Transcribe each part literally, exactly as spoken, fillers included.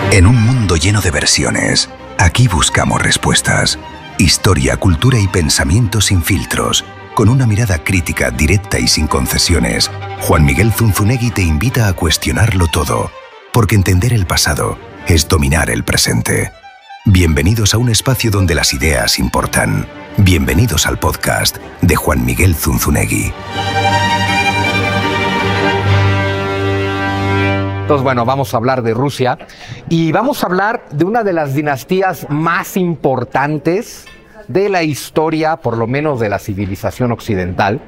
En un mundo lleno de versiones, aquí buscamos respuestas. Historia, cultura y pensamiento sin filtros. Con una mirada crítica, directa y sin concesiones, Juan Miguel Zunzunegui te invita a cuestionarlo todo. Porque entender el pasado es dominar el presente. Bienvenidos a un espacio donde las ideas importan. Bienvenidos al podcast de Juan Miguel Zunzunegui. Entonces, bueno, vamos a hablar de Rusia y vamos a hablar de una de las dinastías más importantes de la historia, por lo menos de la civilización occidental.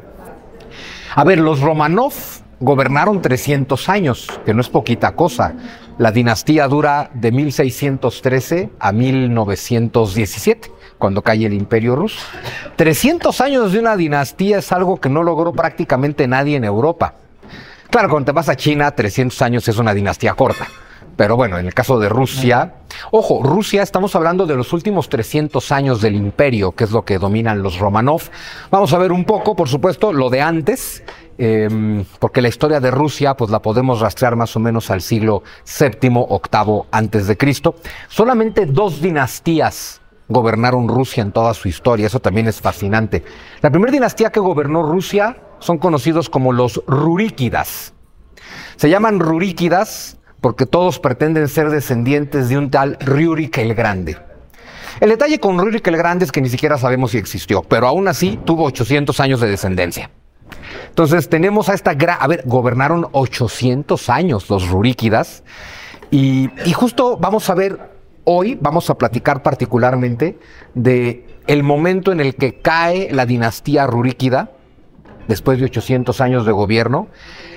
A ver, los Romanov gobernaron trescientos años, que no es poquita cosa. La dinastía dura de mil seiscientos trece a mil novecientos diecisiete, cuando cae el Imperio Ruso. trescientos años de una dinastía es algo que no logró prácticamente nadie en Europa. Claro, cuando te vas a China, trescientos años es una dinastía corta. Pero bueno, en el caso de Rusia... Ojo, Rusia, estamos hablando de los últimos trescientos años del imperio, que es lo que dominan los Romanov. Vamos a ver un poco, por supuesto, lo de antes, eh, porque la historia de Rusia pues la podemos rastrear más o menos al siglo séptimo, octavo antes de Cristo. Solamente dos dinastías gobernaron Rusia en toda su historia, eso también es fascinante. La primera dinastía que gobernó Rusia son conocidos como los Ruríkidas. Se llaman Ruríkidas porque todos pretenden ser descendientes de un tal Rúrik el Grande. El detalle con Rúrik el Grande es que ni siquiera sabemos si existió, pero aún así tuvo ochocientos años de descendencia. Entonces tenemos a esta gran... A ver, gobernaron ochocientos años los Ruríkidas y, y justo vamos a ver... Hoy vamos a platicar particularmente de el momento en el que cae la dinastía Ruríkida, después de ochocientos años de gobierno,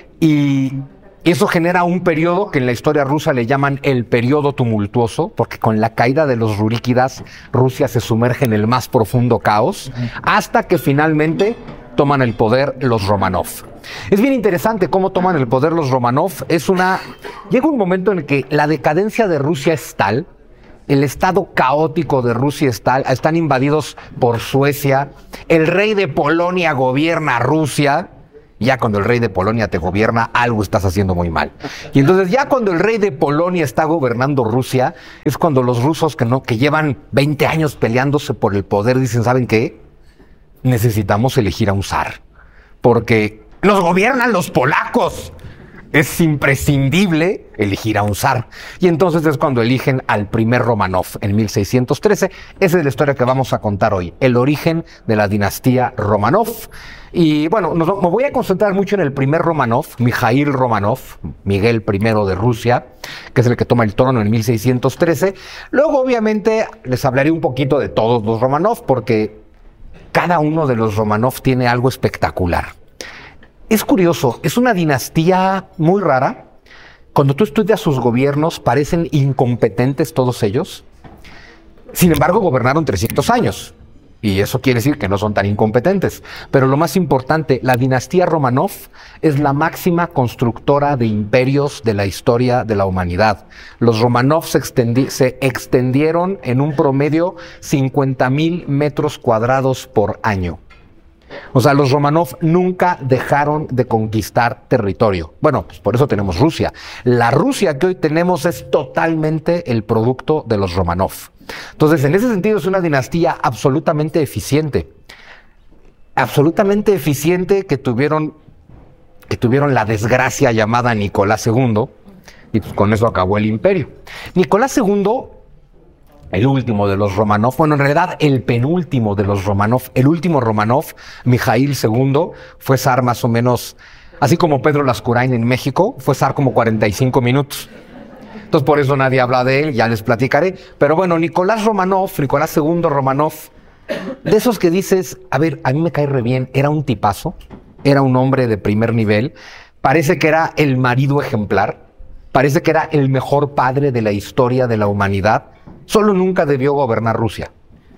y eso genera un periodo que en la historia rusa le llaman el periodo tumultuoso, porque con la caída de los Ruríkidas, Rusia se sumerge en el más profundo caos, hasta que finalmente toman el poder los Romanov. Es bien interesante cómo toman el poder los Romanov. Es una... Llega un momento en el que la decadencia de Rusia es tal, el estado caótico de Rusia es tal, están invadidos por Suecia, el rey de Polonia gobierna Rusia. Ya cuando el rey de Polonia te gobierna, algo estás haciendo muy mal. Y entonces ya cuando el rey de Polonia está gobernando Rusia, es cuando los rusos que, no, que llevan veinte años peleándose por el poder dicen, ¿saben qué? Necesitamos elegir a un zar, porque nos gobiernan los polacos. Es imprescindible elegir a un zar. Y entonces es cuando eligen al primer Romanov en mil seiscientos trece. Esa es la historia que vamos a contar hoy, el origen de la dinastía Romanov. Y bueno, nos, me voy a concentrar mucho en el primer Romanov, Mijaíl Romanov, Miguel primero de Rusia, que es el que toma el trono en mil seiscientos trece. Luego, obviamente, les hablaré un poquito de todos los Romanov, porque cada uno de los Romanov tiene algo espectacular. Es curioso, es una dinastía muy rara. Cuando tú estudias sus gobiernos, parecen incompetentes todos ellos. Sin embargo, gobernaron trescientos años. Y eso quiere decir que no son tan incompetentes. Pero lo más importante, la dinastía Romanov es la máxima constructora de imperios de la historia de la humanidad. Los Romanov se, extendi- se extendieron en un promedio cincuenta mil metros cuadrados por año. O sea, los Romanov nunca dejaron de conquistar territorio. Bueno, pues por eso tenemos Rusia. La Rusia que hoy tenemos es totalmente el producto de los Romanov. Entonces, en ese sentido es una dinastía absolutamente eficiente. Absolutamente eficiente que tuvieron, que tuvieron la desgracia llamada Nicolás segundo, y pues con eso acabó el imperio. Nicolás segundo... el último de los Romanov, bueno, en realidad el penúltimo de los Romanov, el último Romanov, Mijaíl segundo, fue zar más o menos, así como Pedro Lascurain en México, fue zar como cuarenta y cinco minutos. Entonces por eso nadie habla de él, ya les platicaré. Pero bueno, Nicolás Romanov, Nicolás segundo Romanov, de esos que dices, a ver, a mí me cae re bien, era un tipazo, era un hombre de primer nivel, parece que era el marido ejemplar, parece que era el mejor padre de la historia de la humanidad. Solo nunca debió gobernar Rusia.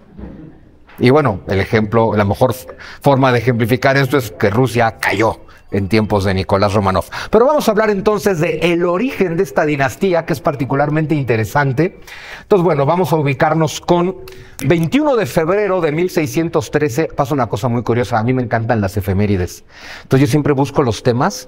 Y bueno, el ejemplo, la mejor forma de ejemplificar esto es que Rusia cayó en tiempos de Nicolás Romanov. Pero vamos a hablar entonces del origen de esta dinastía, que es particularmente interesante. Entonces, bueno, vamos a ubicarnos con veintiuno de febrero de mil seiscientos trece. Pasa una cosa muy curiosa, a mí me encantan las efemérides. Entonces yo siempre busco los temas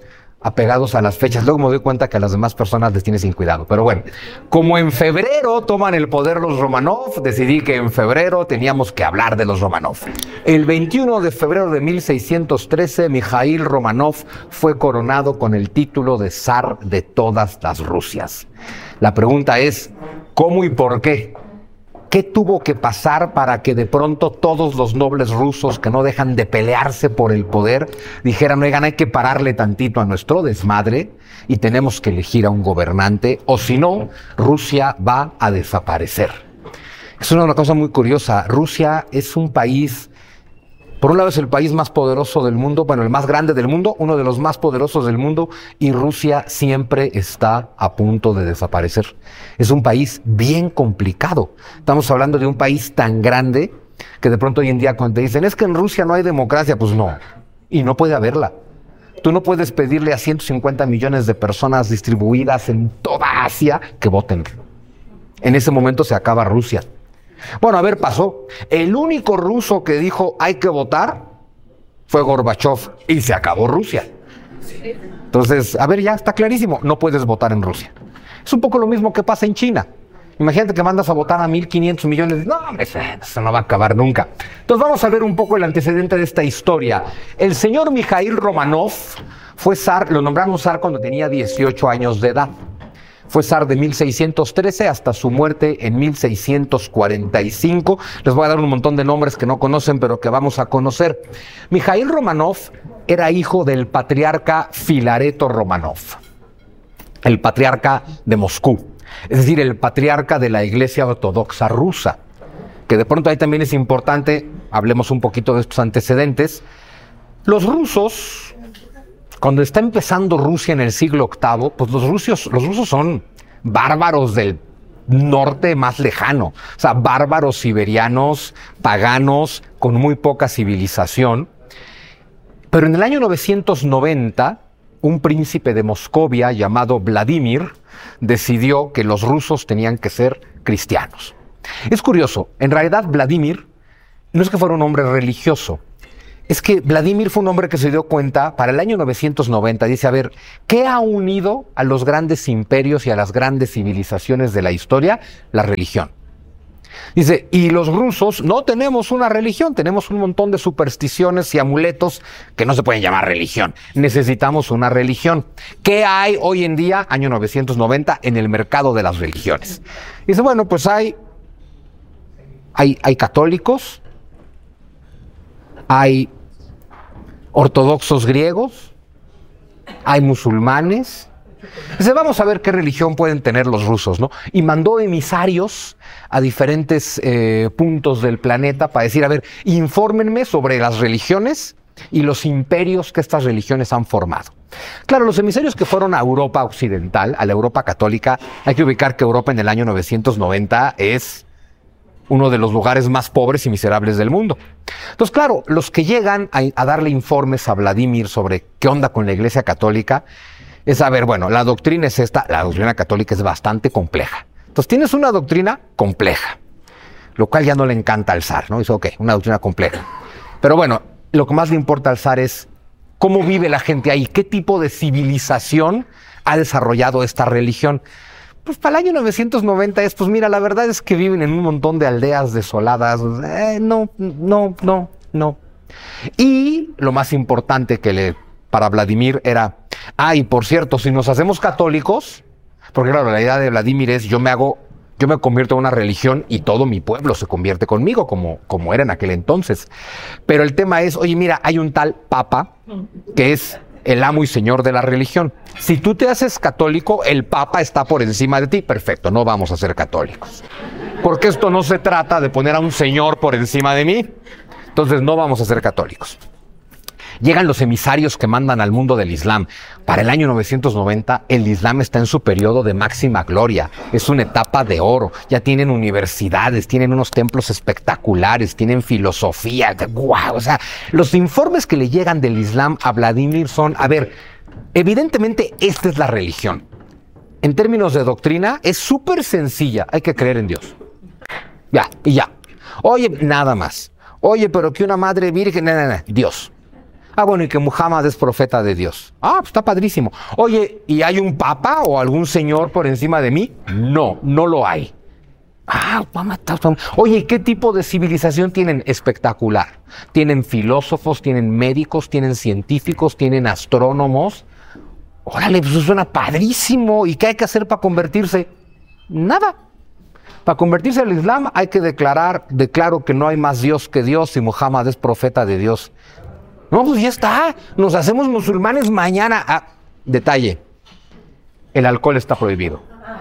apegados a las fechas. Luego me doy cuenta que a las demás personas les tiene sin cuidado. Pero bueno, como en febrero toman el poder los Románov, decidí que en febrero teníamos que hablar de los Románov. El veintiuno de febrero de mil seiscientos trece, Mijaíl Románov fue coronado con el título de zar de todas las Rusias. La pregunta es, ¿cómo y por qué? ¿Qué tuvo que pasar para que de pronto todos los nobles rusos que no dejan de pelearse por el poder dijeran, oigan, hay que pararle tantito a nuestro desmadre y tenemos que elegir a un gobernante, o si no, Rusia va a desaparecer? Es una cosa muy curiosa. Rusia es un país, por un lado es el país más poderoso del mundo, bueno, el más grande del mundo, uno de los más poderosos del mundo, y Rusia siempre está a punto de desaparecer. Es un país bien complicado. Estamos hablando de un país tan grande que de pronto hoy en día cuando te dicen, es que en Rusia no hay democracia, pues no, y no puede haberla. Tú no puedes pedirle a ciento cincuenta millones de personas distribuidas en toda Asia que voten. En ese momento se acaba Rusia. Bueno, a ver, pasó. El único ruso que dijo hay que votar fue Gorbachov y se acabó Rusia. Entonces, a ver, ya está clarísimo, no puedes votar en Rusia. Es un poco lo mismo que pasa en China. Imagínate que mandas a votar a mil quinientos millones. No, hombre, eso no va a acabar nunca. Entonces vamos a ver un poco el antecedente de esta historia. El señor Mijaíl Románov fue zar, lo nombraron zar cuando tenía dieciocho años de edad. Fue zar de mil seiscientos trece hasta su muerte en mil seiscientos cuarenta y cinco. Les voy a dar un montón de nombres que no conocen, pero que vamos a conocer. Mijaíl Románov era hijo del patriarca Filareto Románov, el patriarca de Moscú, es decir, el patriarca de la Iglesia Ortodoxa rusa, que de pronto ahí también es importante, hablemos un poquito de estos antecedentes. Los rusos, cuando está empezando Rusia en el siglo octavo, pues los rusos, los rusos son bárbaros del norte más lejano, o sea, bárbaros siberianos, paganos, con muy poca civilización. Pero en el año novecientos noventa, un príncipe de Moscovia llamado Vladimir decidió que los rusos tenían que ser cristianos. Es curioso, en realidad Vladimir no es que fuera un hombre religioso, es que Vladimir fue un hombre que se dio cuenta para el año novecientos noventa, dice, a ver, ¿qué ha unido a los grandes imperios y a las grandes civilizaciones de la historia? La religión. Dice, y los rusos no tenemos una religión, tenemos un montón de supersticiones y amuletos que no se pueden llamar religión. Necesitamos una religión. ¿Qué hay hoy en día, año novecientos noventa, en el mercado de las religiones? Dice, bueno, pues hay, hay, hay católicos, hay ortodoxos griegos, hay musulmanes. Dice, vamos a ver qué religión pueden tener los rusos, ¿no? Y mandó emisarios a diferentes eh, puntos del planeta para decir, a ver, infórmenme sobre las religiones y los imperios que estas religiones han formado. Claro, los emisarios que fueron a Europa occidental, a la Europa católica, hay que ubicar que Europa en el año novecientos noventa es uno de los lugares más pobres y miserables del mundo. Entonces, claro, los que llegan a, a darle informes a Vladimir sobre qué onda con la Iglesia Católica, es a ver, bueno, la doctrina es esta, la doctrina católica es bastante compleja. Entonces tienes una doctrina compleja, lo cual ya no le encanta al zar, ¿no? Dice, ok, una doctrina compleja. Pero bueno, lo que más le importa al zar es cómo vive la gente ahí, qué tipo de civilización ha desarrollado esta religión. Pues para el año novecientos noventa es, pues mira, la verdad es que viven en un montón de aldeas desoladas. Eh, no, no, no, no. Y lo más importante que le para Vladimir era, ah, y por cierto, si nos hacemos católicos, porque claro, la idea de Vladimir es, yo me hago, yo me convierto en una religión y todo mi pueblo se convierte conmigo, como, como era en aquel entonces. Pero el tema es, oye, mira, hay un tal Papa que es el amo y señor de la religión. Si tú te haces católico, el Papa está por encima de ti. Perfecto, no vamos a ser católicos. Porque esto no se trata de poner a un señor por encima de mí. Entonces no vamos a ser católicos. Llegan los emisarios que mandan al mundo del Islam. Para el año novecientos noventa, el Islam está en su periodo de máxima gloria. Es una etapa de oro. Ya tienen universidades, tienen unos templos espectaculares, tienen filosofía. ¡Guau! O sea, los informes que le llegan del Islam a Vladimir son, a ver, evidentemente esta es la religión. En términos de doctrina, es súper sencilla. Hay que creer en Dios. Ya, y ya. Oye, nada más. Oye, pero que una madre virgen, no, no, no, Dios. Ah, bueno, y que Muhammad es profeta de Dios. Ah, pues está padrísimo. Oye, ¿y hay un papa o algún señor por encima de mí? No, no lo hay. Ah, mamá, oye, ¿qué tipo de civilización tienen? Espectacular. Tienen filósofos, tienen médicos, tienen científicos, tienen astrónomos. Órale, pues eso suena padrísimo. ¿Y qué hay que hacer para convertirse? Nada. Para convertirse al Islam hay que declarar, declaro que no hay más Dios que Dios y Muhammad es profeta de Dios. No, pues ya está. Nos hacemos musulmanes mañana. Ah, detalle. El alcohol está prohibido.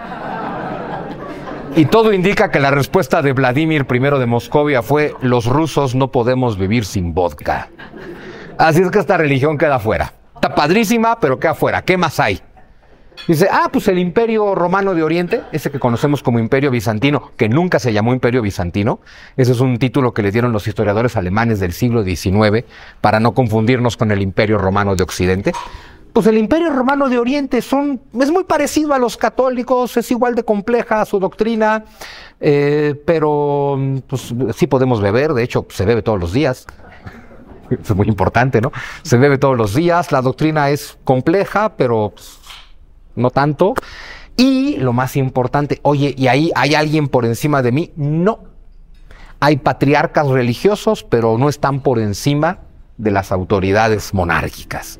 Y todo indica que la respuesta de Vladimir primero de Moscovia fue: los rusos no podemos vivir sin vodka. Así es que esta religión queda fuera. Está padrísima, pero queda fuera. ¿Qué más hay? Dice, ah, pues el Imperio Romano de Oriente, ese que conocemos como Imperio Bizantino, que nunca se llamó Imperio Bizantino. Ese es un título que le dieron los historiadores alemanes del siglo diecinueve para no confundirnos con el Imperio Romano de Occidente. Pues el Imperio Romano de Oriente son, es muy parecido a los católicos, es igual de compleja su doctrina, eh, pero pues, sí podemos beber, de hecho se bebe todos los días. Es muy importante, ¿no? Se bebe todos los días, la doctrina es compleja, pero pues, no tanto. Y lo más importante, oye, ¿y ahí hay alguien por encima de mí? No. Hay patriarcas religiosos, pero no están por encima de las autoridades monárquicas.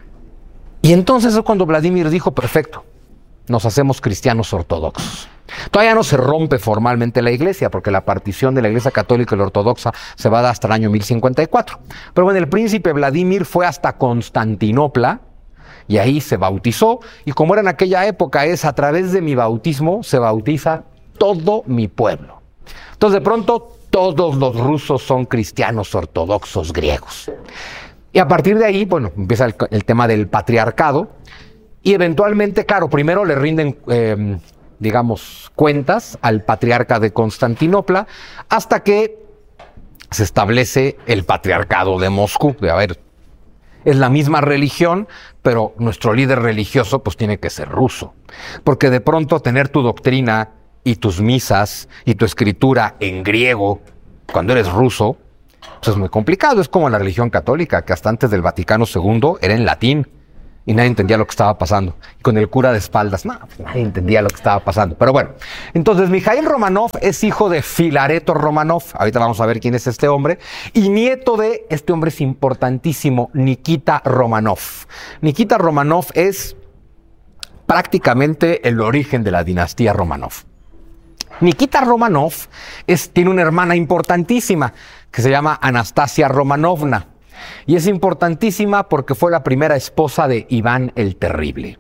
Y entonces es cuando Vladimir dijo, perfecto, nos hacemos cristianos ortodoxos. Todavía no se rompe formalmente la iglesia, porque la partición de la iglesia católica y la ortodoxa se va a dar hasta el año mil cincuenta y cuatro. Pero bueno, el príncipe Vladimir fue hasta Constantinopla y ahí se bautizó. Y como era en aquella época, es a través de mi bautismo se bautiza todo mi pueblo. Entonces de pronto todos los rusos son cristianos ortodoxos griegos. Y a partir de ahí, bueno, empieza el, el tema del patriarcado y eventualmente, claro, primero le rinden, eh, digamos, cuentas al patriarca de Constantinopla hasta que se establece el patriarcado de Moscú. De, a ver, es la misma religión, pero nuestro líder religioso pues tiene que ser ruso. Porque de pronto tener tu doctrina y tus misas y tu escritura en griego cuando eres ruso, pues es muy complicado. Es como la religión católica, que hasta antes del Vaticano segundo era en latín y nadie entendía lo que estaba pasando. Y con el cura de espaldas, no, pues nadie entendía lo que estaba pasando. Pero bueno, entonces Mijaíl Románov es hijo de Filareto Románov, ahorita vamos a ver quién es este hombre, y nieto de, este hombre es importantísimo, Nikita Románov. Nikita Románov es prácticamente el origen de la dinastía Románov. Nikita Románov es, tiene una hermana importantísima que se llama Anastasia Romanovna. Y es importantísima porque fue la primera esposa de Iván el Terrible.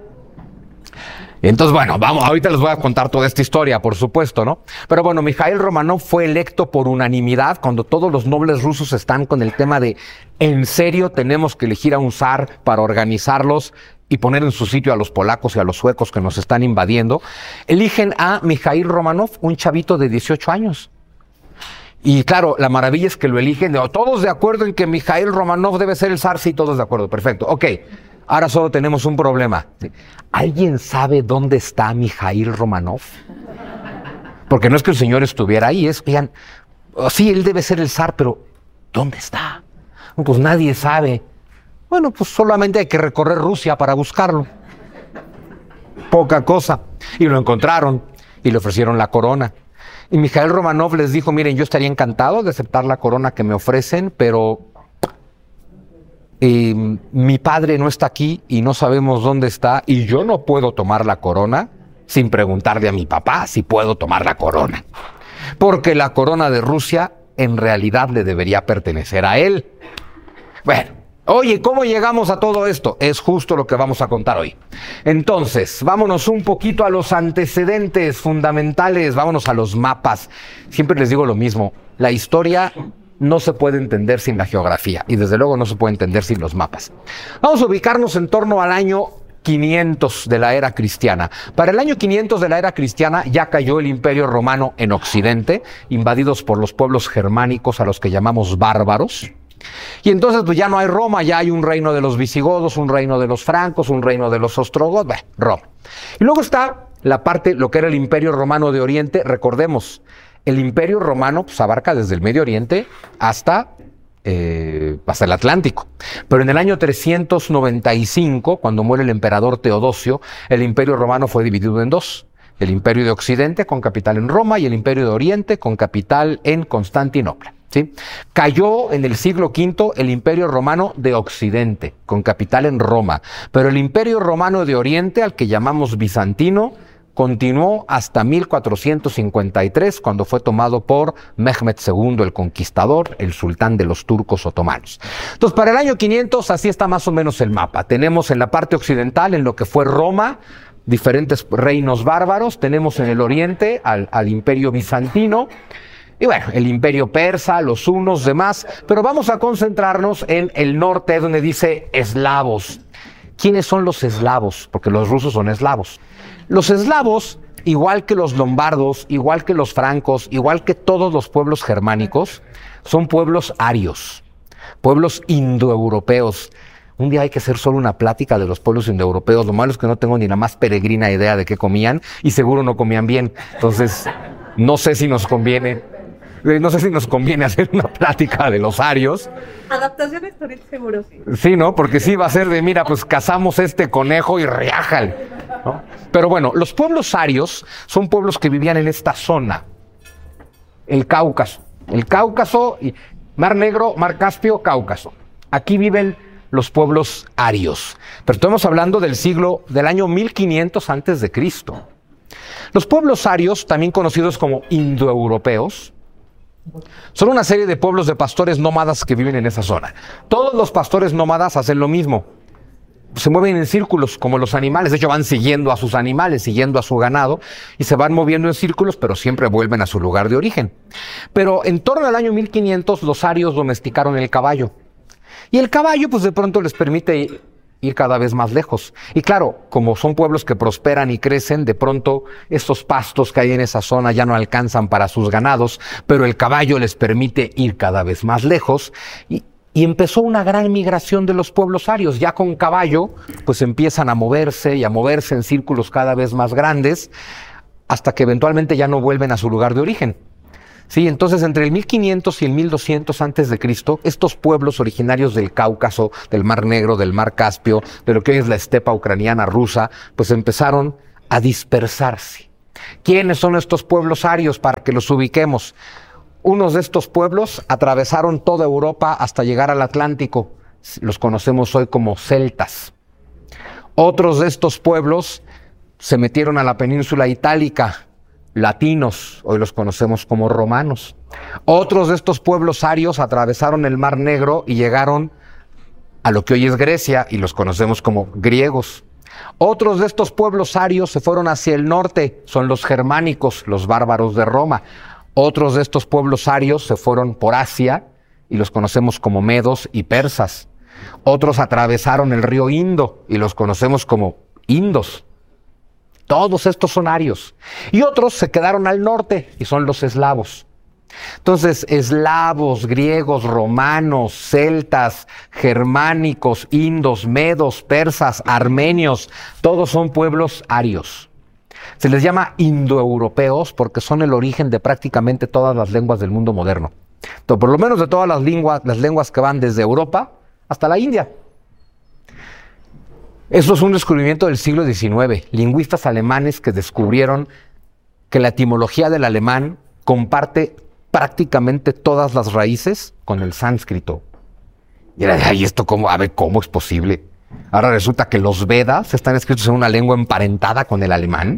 Entonces, bueno, vamos, ahorita les voy a contar toda esta historia, por supuesto, ¿no? Pero bueno, Mijaíl Románov fue electo por unanimidad cuando todos los nobles rusos están con el tema de ¿en serio tenemos que elegir a un zar para organizarlos y poner en su sitio a los polacos y a los suecos que nos están invadiendo? Eligen a Mijaíl Románov, un chavito de dieciocho años. Y claro, la maravilla es que lo eligen, todos de acuerdo en que Mijaíl Románov debe ser el zar, sí, todos de acuerdo, perfecto. Ok, ahora solo tenemos un problema. ¿Alguien sabe dónde está Mijaíl Románov? Porque no es que el señor estuviera ahí, es que digan, oh, sí, él debe ser el zar, pero ¿dónde está? Pues nadie sabe. Bueno, pues solamente hay que recorrer Rusia para buscarlo. Poca cosa. Y lo encontraron y le ofrecieron la corona. Y Mijaíl Románov les dijo, miren, yo estaría encantado de aceptar la corona que me ofrecen, pero eh, mi padre no está aquí y no sabemos dónde está y yo no puedo tomar la corona sin preguntarle a mi papá si puedo tomar la corona. Porque la corona de Rusia en realidad le debería pertenecer a él. Bueno. Oye, ¿cómo llegamos a todo esto? Es justo lo que vamos a contar hoy. Entonces, vámonos un poquito a los antecedentes fundamentales, vámonos a los mapas. Siempre les digo lo mismo, la historia no se puede entender sin la geografía y desde luego no se puede entender sin los mapas. Vamos a ubicarnos en torno al año quinientos de la era cristiana. Para el año quinientos de la era cristiana ya cayó el Imperio Romano en Occidente, invadidos por los pueblos germánicos a los que llamamos bárbaros. Y entonces pues ya no hay Roma, ya hay un reino de los visigodos, un reino de los francos, un reino de los ostrogodos, bueno, Roma. Y luego está la parte, lo que era el Imperio Romano de Oriente. Recordemos, el Imperio Romano pues abarca desde el Medio Oriente hasta eh, hasta el Atlántico. Pero en el año trescientos noventa y cinco, cuando muere el emperador Teodosio, el Imperio Romano fue dividido en dos. El Imperio de Occidente, con capital en Roma, y el Imperio de Oriente, con capital en Constantinopla. ¿Sí? Cayó en el siglo quinto el Imperio Romano de Occidente, con capital en Roma. Pero el Imperio Romano de Oriente, al que llamamos bizantino, continuó hasta mil cuatrocientos cincuenta y tres, cuando fue tomado por Mehmed segundo el Conquistador, el sultán de los turcos otomanos. Entonces, para el año quinientos, así está más o menos el mapa. Tenemos en la parte occidental, en lo que fue Roma, diferentes reinos bárbaros. Tenemos en el oriente al, al Imperio bizantino, y bueno, el Imperio persa, los hunos, demás. Pero vamos a concentrarnos en el norte, donde dice eslavos. ¿Quiénes son los eslavos? Porque los rusos son eslavos. Los eslavos, igual que los lombardos, igual que los francos, igual que todos los pueblos germánicos, son pueblos arios, pueblos indoeuropeos. Un día hay que hacer solo una plática de los pueblos indoeuropeos. Lo malo es que no tengo ni la más peregrina idea de qué comían, y seguro no comían bien. Entonces, no sé si nos conviene, no sé si nos conviene hacer una plática de los arios. Adaptación histórica seguro, sí. Sí, ¿no? Porque sí va a ser de, mira, pues cazamos este conejo y riájale, ¿no? Pero bueno, los pueblos arios son pueblos que vivían en esta zona, el Cáucaso. El Cáucaso, y Mar Negro, Mar Caspio, Cáucaso. Aquí viven los pueblos arios. Pero estamos hablando del siglo, del año mil quinientos antes de Cristo. Los pueblos arios, también conocidos como indoeuropeos, son una serie de pueblos de pastores nómadas que viven en esa zona. Todos los pastores nómadas hacen lo mismo. Se mueven en círculos como los animales. De hecho, van siguiendo a sus animales, siguiendo a su ganado, y se van moviendo en círculos, pero siempre vuelven a su lugar de origen. Pero en torno al año mil quinientos, los arios domesticaron el caballo. Y el caballo, pues de pronto les permite ir cada vez más lejos. Y claro, como son pueblos que prosperan y crecen, de pronto estos pastos que hay en esa zona ya no alcanzan para sus ganados, pero el caballo les permite ir cada vez más lejos. Y, y empezó una gran migración de los pueblos arios. Ya con caballo, pues empiezan a moverse y a moverse en círculos cada vez más grandes, hasta que eventualmente ya no vuelven a su lugar de origen. Sí, entonces entre el mil quinientos y el mil doscientos antes de Cristo, estos pueblos originarios del Cáucaso, del Mar Negro, del Mar Caspio, de lo que hoy es la estepa ucraniana rusa, pues empezaron a dispersarse. ¿Quiénes son estos pueblos arios para que los ubiquemos? Unos de estos pueblos atravesaron toda Europa hasta llegar al Atlántico. Los conocemos hoy como celtas. Otros de estos pueblos se metieron a la península itálica, latinos, hoy los conocemos como romanos. Otros de estos pueblos arios atravesaron el Mar Negro y llegaron a lo que hoy es Grecia, y los conocemos como griegos. Otros de estos pueblos arios se fueron hacia el norte, son los germánicos, los bárbaros de Roma. Otros de estos pueblos arios se fueron por Asia y los conocemos como medos y persas. Otros atravesaron el río Indo y los conocemos como indos. Todos estos son arios. Y otros se quedaron al norte y son los eslavos. Entonces, eslavos, griegos, romanos, celtas, germánicos, indos, medos, persas, armenios, todos son pueblos arios. Se les llama indoeuropeos porque son el origen de prácticamente todas las lenguas del mundo moderno. Entonces, por lo menos de todas las lenguas, las lenguas que van desde Europa hasta la India. Esto es un descubrimiento del siglo diecinueve. Lingüistas alemanes que descubrieron que la etimología del alemán comparte prácticamente todas las raíces con el sánscrito. Y era de, ay, ¿esto cómo? A ver, ¿cómo es posible? Ahora resulta que los Vedas están escritos en una lengua emparentada con el alemán.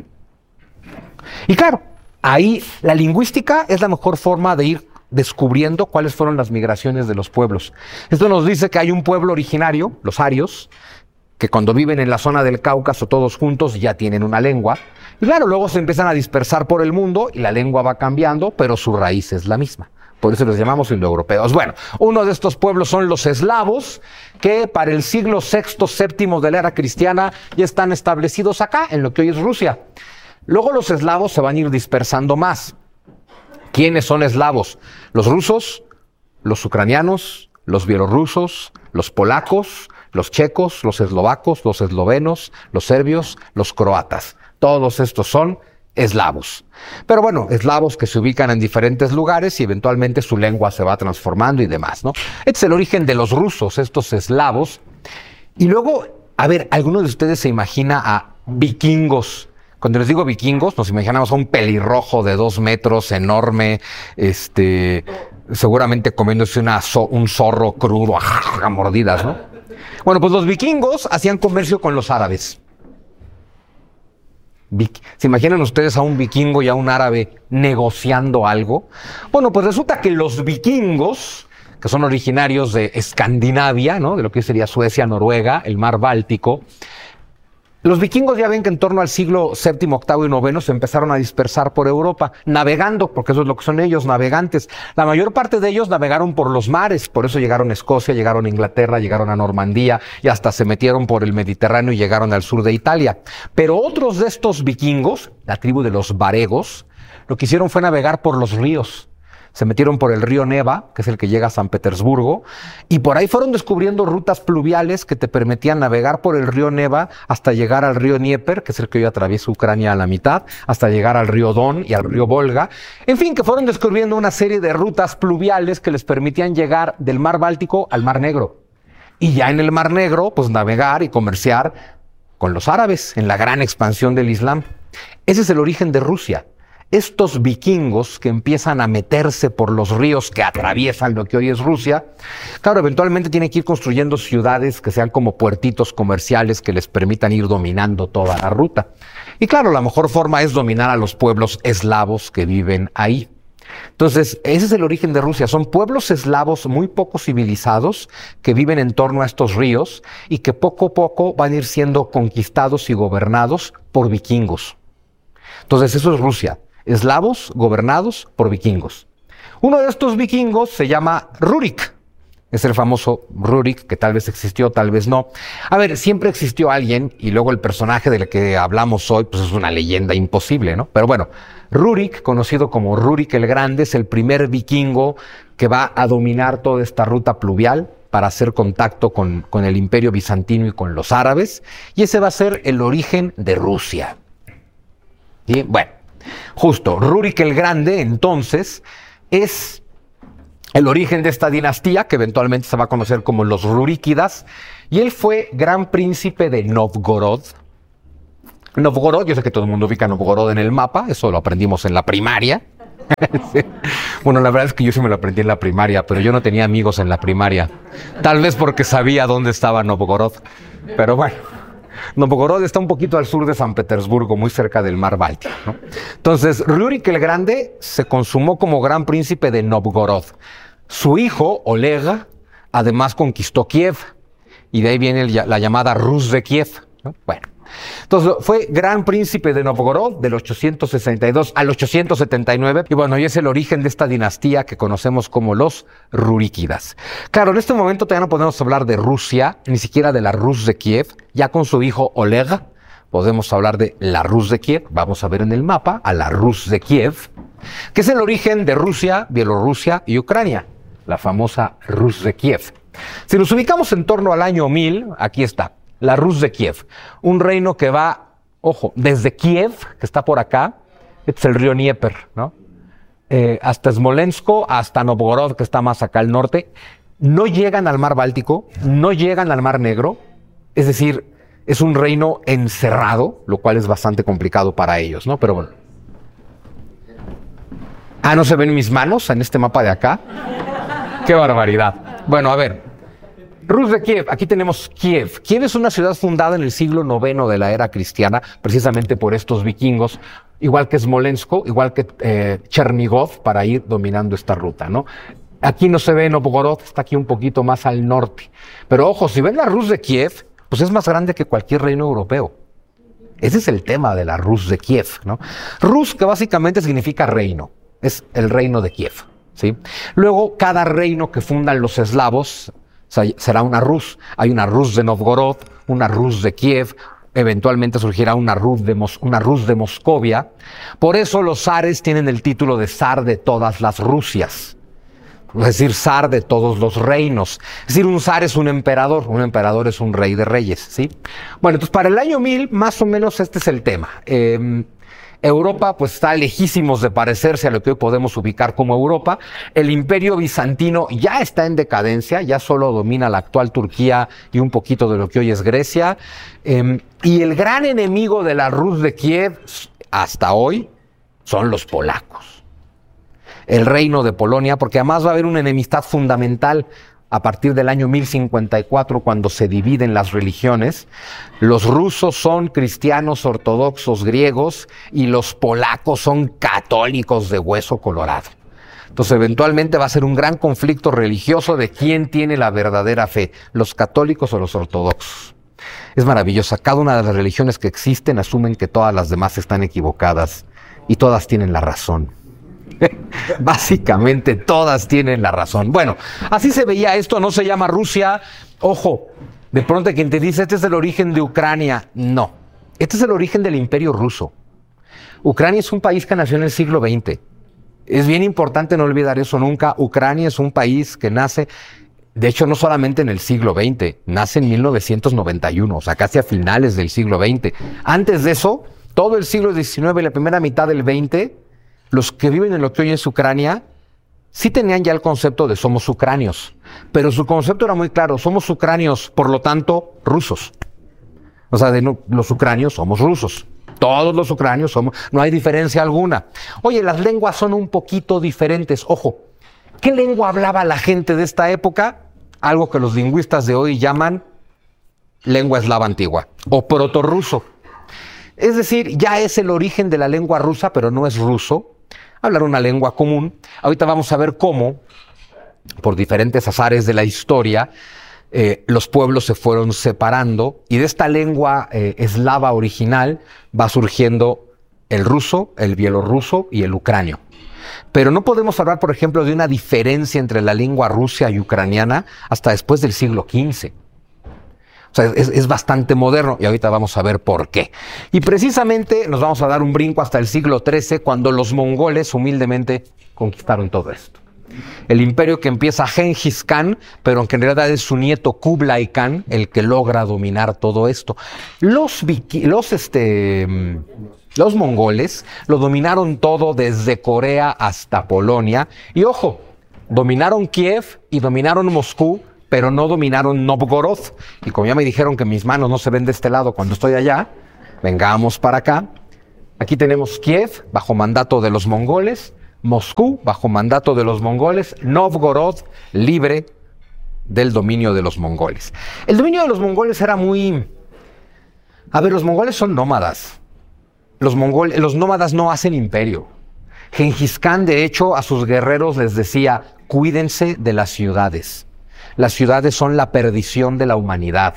Y claro, ahí la lingüística es la mejor forma de ir descubriendo cuáles fueron las migraciones de los pueblos. Esto nos dice que hay un pueblo originario, los arios, que cuando viven en la zona del Cáucaso todos juntos ya tienen una lengua. Y claro, luego se empiezan a dispersar por el mundo y la lengua va cambiando, pero su raíz es la misma. Por eso los llamamos indoeuropeos. Bueno, uno de estos pueblos son los eslavos, que para el siglo sexto, séptimo de la era cristiana ya están establecidos acá, en lo que hoy es Rusia. Luego los eslavos se van a ir dispersando más. ¿Quiénes son eslavos? Los rusos, los ucranianos, los bielorrusos, los polacos, los checos, los eslovacos, los eslovenos, los serbios, los croatas. Todos estos son eslavos. Pero bueno, eslavos que se ubican en diferentes lugares y eventualmente su lengua se va transformando y demás, ¿no? Este es el origen de los rusos, estos eslavos. Y luego, a ver, ¿alguno de ustedes se imagina a vikingos? Cuando les digo vikingos, nos imaginamos a un pelirrojo de dos metros, enorme, este, seguramente comiéndose una, un zorro crudo a mordidas, ¿no? Bueno, pues los vikingos hacían comercio con los árabes. ¿Se imaginan ustedes a un vikingo y a un árabe negociando algo? Bueno, pues resulta que los vikingos, que son originarios de Escandinavia, ¿no? De lo que sería Suecia, Noruega, el mar Báltico, los vikingos ya ven que en torno al siglo séptimo, octavo y noveno se empezaron a dispersar por Europa, navegando, porque eso es lo que son ellos, navegantes. La mayor parte de ellos navegaron por los mares, por eso llegaron a Escocia, llegaron a Inglaterra, llegaron a Normandía y hasta se metieron por el Mediterráneo y llegaron al sur de Italia. Pero otros de estos vikingos, la tribu de los varegos, lo que hicieron fue navegar por los ríos. Se metieron por el río Neva, que es el que llega a San Petersburgo, y por ahí fueron descubriendo rutas pluviales que te permitían navegar por el río Neva hasta llegar al río Dnieper, que es el que hoy atraviesa Ucrania a la mitad, hasta llegar al río Don y al río Volga. En fin, que fueron descubriendo una serie de rutas pluviales que les permitían llegar del mar Báltico al mar Negro. Y ya en el mar Negro, pues navegar y comerciar con los árabes en la gran expansión del Islam. Ese es el origen de Rusia. Estos vikingos que empiezan a meterse por los ríos que atraviesan lo que hoy es Rusia, claro, eventualmente tienen que ir construyendo ciudades que sean como puertitos comerciales que les permitan ir dominando toda la ruta. Y claro, la mejor forma es dominar a los pueblos eslavos que viven ahí. Entonces, ese es el origen de Rusia. Son pueblos eslavos muy poco civilizados que viven en torno a estos ríos y que poco a poco van a ir siendo conquistados y gobernados por vikingos. Entonces, eso es Rusia. Eslavos gobernados por vikingos. Uno de estos vikingos se llama Rurik. Es el famoso Rurik, que tal vez existió, tal vez no. A ver, siempre existió alguien, y luego el personaje del que hablamos hoy, pues es una leyenda imposible, ¿no? Pero bueno, Rurik, conocido como Rurik el Grande, es el primer vikingo que va a dominar toda esta ruta pluvial para hacer contacto con, con el Imperio Bizantino y con los árabes, y ese va a ser el origen de Rusia. ¿Sí? Bueno. Justo, Rurik el Grande, entonces, es el origen de esta dinastía, que eventualmente se va a conocer como los Ruríkidas, y él fue gran príncipe de Novgorod. Novgorod, yo sé que todo el mundo ubica Novgorod en el mapa, eso lo aprendimos en la primaria. Sí. Bueno, la verdad es que yo sí me lo aprendí en la primaria, pero yo no tenía amigos en la primaria. Tal vez porque sabía dónde estaba Novgorod, pero bueno. Novgorod está un poquito al sur de San Petersburgo, muy cerca del mar Báltico, ¿no? Entonces, Rurik el Grande se consumó como gran príncipe de Novgorod. Su hijo, Oleg, además conquistó Kiev, y de ahí viene el, la llamada Rus de Kiev, ¿no? Bueno, entonces fue gran príncipe de Novgorod del ochocientos sesenta y dos al ochocientos setenta y nueve, y bueno, y es el origen de esta dinastía que conocemos como los Ruríkidas. Claro, en este momento todavía no podemos hablar de Rusia, ni siquiera de la Rus de Kiev. Ya con su hijo Oleg podemos hablar de la Rus de Kiev. Vamos a ver en el mapa a la Rus de Kiev, que es el origen de Rusia, Bielorrusia y Ucrania, la famosa Rus de Kiev. Si nos ubicamos en torno al año mil, aquí está, la Rus de Kiev, un reino que va, ojo, desde Kiev, que está por acá, este es el río Dnieper, ¿no? Eh, hasta Smolensk, hasta Novgorod, que está más acá al norte. No llegan al mar Báltico, no llegan al mar Negro, es decir, es un reino encerrado, lo cual es bastante complicado para ellos, ¿no? Pero bueno. Ah, ¿no se ven mis manos en este mapa de acá? ¡Qué barbaridad! Bueno, a ver. Rus de Kiev, aquí tenemos Kiev. Kiev es una ciudad fundada en el siglo noveno de la era cristiana, precisamente por estos vikingos, igual que Smolensk, igual que eh, Chernigov, para ir dominando esta ruta, ¿no? Aquí no se ve Novgorod, está aquí un poquito más al norte. Pero ojo, si ven la Rus de Kiev, pues es más grande que cualquier reino europeo. Ese es el tema de la Rus de Kiev, ¿no? Rus, que básicamente significa reino, es el reino de Kiev, ¿sí? Luego, cada reino que fundan los eslavos será una Rus. Hay una Rus de Novgorod, una Rus de Kiev, eventualmente surgirá una Rus de, Mos- una Rus de Moscovia. Por eso los zares tienen el título de zar de todas las Rusias, es decir, zar de todos los reinos. Es decir, un zar es un emperador, un emperador es un rey de reyes, ¿sí? Bueno, entonces para el año mil, más o menos este es el tema. Eh, Europa pues está lejísimos de parecerse a lo que hoy podemos ubicar como Europa. El Imperio Bizantino ya está en decadencia, ya solo domina la actual Turquía y un poquito de lo que hoy es Grecia. Eh, y el gran enemigo de la Rus de Kiev hasta hoy son los polacos. El reino de Polonia, porque además va a haber una enemistad fundamental a partir del año mil cincuenta y cuatro, cuando se dividen las religiones. Los rusos son cristianos ortodoxos griegos y los polacos son católicos de hueso colorado. Entonces, eventualmente va a ser un gran conflicto religioso de quién tiene la verdadera fe, los católicos o los ortodoxos. Es maravillosa. Cada una de las religiones que existen asumen que todas las demás están equivocadas y todas tienen la razón. Básicamente todas tienen la razón. Bueno, así se veía esto, no se llama Rusia. Ojo, de pronto quien te dice este es el origen de Ucrania, no, este es el origen del Imperio Ruso. Ucrania es un país que nació en el siglo veinte. Es bien importante no olvidar eso nunca. Ucrania es un país que nace, de hecho no solamente en el siglo veinte, nace en mil novecientos noventa y uno, o sea casi a finales del siglo veinte. Antes de eso, todo el siglo diecinueve y la primera mitad del veinte, los que viven en lo que hoy es Ucrania, sí tenían ya el concepto de somos ucranios, pero su concepto era muy claro, somos ucranios, por lo tanto, rusos. O sea, de no, los ucranios somos rusos, todos los ucranios somos, no hay diferencia alguna. Oye, las lenguas son un poquito diferentes, ojo, ¿qué lengua hablaba la gente de esta época? Algo que los lingüistas de hoy llaman lengua eslava antigua, o protorruso. Es decir, ya es el origen de la lengua rusa, pero no es ruso. Hablar una lengua común. Ahorita vamos a ver cómo, por diferentes azares de la historia, eh, los pueblos se fueron separando y de esta lengua eh, eslava original va surgiendo el ruso, el bielorruso y el ucranio. Pero no podemos hablar, por ejemplo, de una diferencia entre la lengua rusa y ucraniana hasta después del siglo quince. O sea, es, es bastante moderno y ahorita vamos a ver por qué. Y precisamente nos vamos a dar un brinco hasta el siglo trece, cuando los mongoles humildemente conquistaron todo esto. El imperio que empieza Genghis Khan, pero que en realidad es su nieto Kublai Khan el que logra dominar todo esto. Los, los, este, los mongoles lo dominaron todo desde Corea hasta Polonia. Y ojo, dominaron Kiev y dominaron Moscú, pero no dominaron Novgorod. Y como ya me dijeron que mis manos no se ven de este lado cuando estoy allá, vengamos para acá. Aquí tenemos Kiev, bajo mandato de los mongoles, Moscú, bajo mandato de los mongoles, Novgorod, libre del dominio de los mongoles. El dominio de los mongoles era muy... A ver, los mongoles son nómadas. Los, mongol... los nómadas no hacen imperio. Genghis Khan, de hecho, a sus guerreros les decía, cuídense de las ciudades. Las ciudades son la perdición de la humanidad.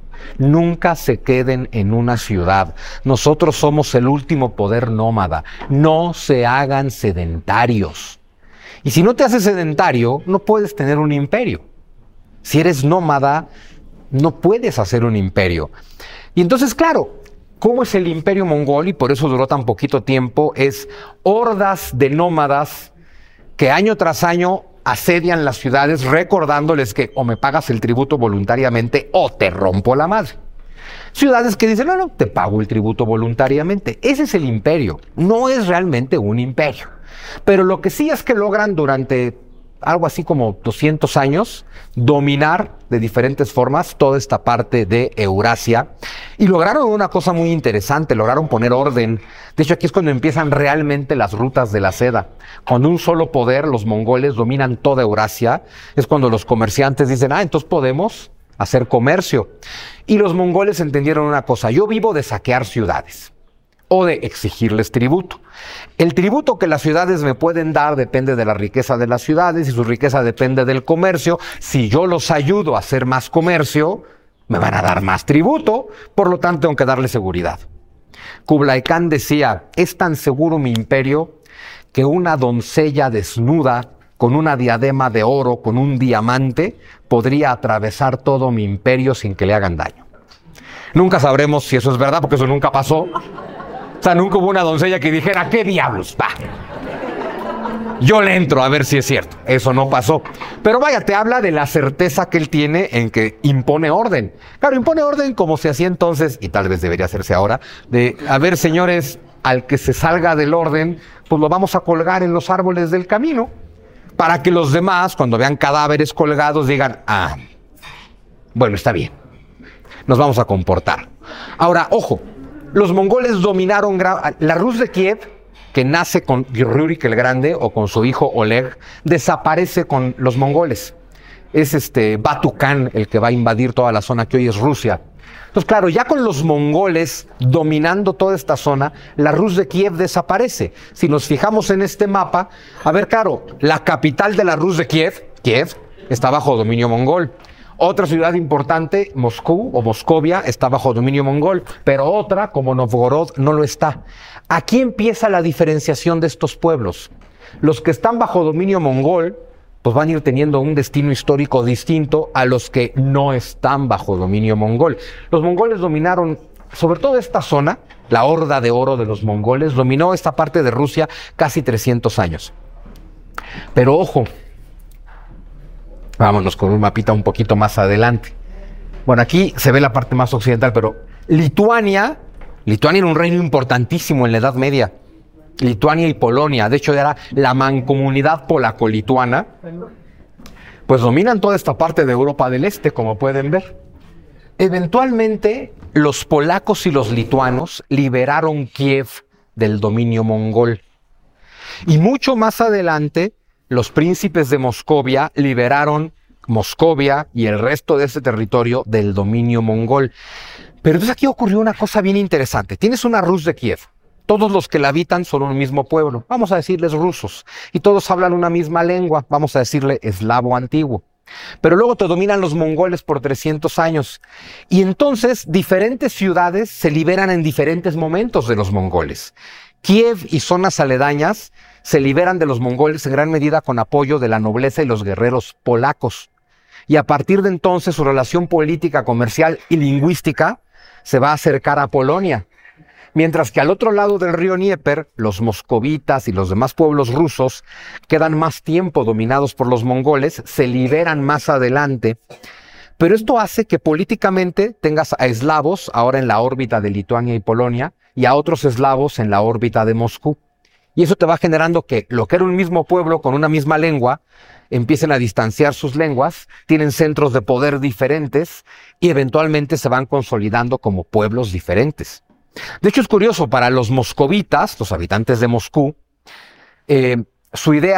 Nunca se queden en una ciudad. Nosotros somos el último poder nómada. No se hagan sedentarios. Y si no te haces sedentario, no puedes tener un imperio. Si eres nómada, no puedes hacer un imperio. Y entonces, claro, ¿cómo es el imperio mongol? Y por eso duró tan poquito tiempo. Es hordas de nómadas que año tras año asedian las ciudades recordándoles que o me pagas el tributo voluntariamente o te rompo la madre. Ciudades que dicen, no, no, te pago el tributo voluntariamente. Ese es el imperio. No es realmente un imperio. Pero lo que sí es que logran durante algo así como doscientos años dominar de diferentes formas toda esta parte de Eurasia. Y lograron una cosa muy interesante, lograron poner orden. De hecho, aquí es cuando empiezan realmente las rutas de la seda. Cuando un solo poder, los mongoles, dominan toda Eurasia, es cuando los comerciantes dicen, ah, entonces podemos hacer comercio. Y los mongoles entendieron una cosa, yo vivo de saquear ciudades o de exigirles tributo. El tributo que las ciudades me pueden dar depende de la riqueza de las ciudades y su riqueza depende del comercio. Si yo los ayudo a hacer más comercio, me van a dar más tributo, por lo tanto tengo que darle seguridad. Kublai Khan decía, es tan seguro mi imperio que una doncella desnuda con una diadema de oro, con un diamante, podría atravesar todo mi imperio sin que le hagan daño. Nunca sabremos si eso es verdad, porque eso nunca pasó. O sea, nunca hubo una doncella que dijera, ¿qué diablos? Va. Yo le entro a ver si es cierto. Eso no pasó. Pero vaya, te habla de la certeza que él tiene en que impone orden. Claro, impone orden como se hacía entonces, y tal vez debería hacerse ahora, de, a ver, señores, al que se salga del orden, pues lo vamos a colgar en los árboles del camino, para que los demás, cuando vean cadáveres colgados, digan, ah, bueno, está bien, nos vamos a comportar. Ahora, ojo, los mongoles dominaron la Rus de Kiev, que nace con Rurik el Grande o con su hijo Oleg, desaparece con los mongoles. Es este Batu Khan el que va a invadir toda la zona que hoy es Rusia. Entonces, claro, ya con los mongoles dominando toda esta zona, la Rus de Kiev desaparece. Si nos fijamos en este mapa, a ver, claro, la capital de la Rus de Kiev, Kiev, está bajo dominio mongol. Otra ciudad importante, Moscú o Moscovia, está bajo dominio mongol, pero otra, como Novgorod, no lo está. Aquí empieza la diferenciación de estos pueblos. Los que están bajo dominio mongol, pues van a ir teniendo un destino histórico distinto a los que no están bajo dominio mongol. Los mongoles dominaron, sobre todo esta zona, la Horda de Oro de los mongoles, dominó esta parte de Rusia casi trescientos años. Pero ojo, vámonos con un mapita un poquito más adelante. Bueno, aquí se ve la parte más occidental, pero Lituania, Lituania era un reino importantísimo en la Edad Media. Lituania y Polonia, de hecho era la mancomunidad polaco-lituana, pues dominan toda esta parte de Europa del Este, como pueden ver. Eventualmente, los polacos y los lituanos liberaron Kiev del dominio mongol. Y mucho más adelante, los príncipes de Moscovia liberaron Moscovia y el resto de ese territorio del dominio mongol. Pero entonces aquí ocurrió una cosa bien interesante. Tienes una Rus de Kiev. Todos los que la habitan son un mismo pueblo. Vamos a decirles rusos. Y todos hablan una misma lengua. Vamos a decirle eslavo antiguo. Pero luego te dominan los mongoles por trescientos años. Y entonces diferentes ciudades se liberan en diferentes momentos de los mongoles. Kiev y zonas aledañas se liberan de los mongoles en gran medida con apoyo de la nobleza y los guerreros polacos. Y a partir de entonces su relación política, comercial y lingüística se va a acercar a Polonia. Mientras que al otro lado del río Dnieper, los moscovitas y los demás pueblos rusos quedan más tiempo dominados por los mongoles, se liberan más adelante. Pero esto hace que políticamente tengas a eslavos ahora en la órbita de Lituania y Polonia y a otros eslavos en la órbita de Moscú. Y eso te va generando que lo que era un mismo pueblo con una misma lengua, empiecen a distanciar sus lenguas, tienen centros de poder diferentes y eventualmente se van consolidando como pueblos diferentes. De hecho, es curioso, para los moscovitas, los habitantes de Moscú, eh, su idea